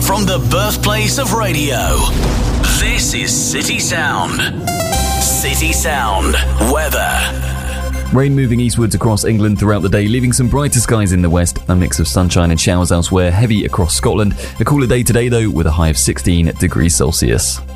from the birthplace of radio. This is City Sound. City Sound weather. Rain moving eastwards across England throughout the day, leaving some brighter skies in the west, a mix of sunshine and showers elsewhere, heavy across Scotland. A cooler day today though, with a high of 16 degrees Celsius.